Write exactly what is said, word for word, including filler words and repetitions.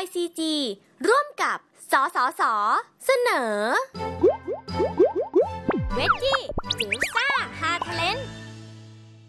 ย ซี จี ร่วมกับ สสส เสนอ เวจจี้จิ๋วซ่า